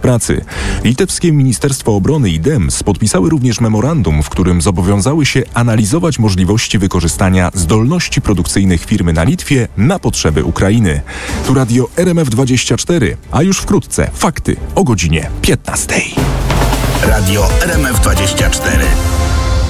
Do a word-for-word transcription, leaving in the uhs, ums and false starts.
pracy. Litewskie Ministerstwo Obrony i D E M S podpisały również memorandum, w którym zobowiązały się analizować możliwości wykorzystania zdolności produkcyjnych firmy na Litwie na potrzeby Ukrainy. Tu radio R M F dwadzieścia cztery, a już wkrótce fakty o godzinie piętnastej. Radio R M F dwadzieścia cztery.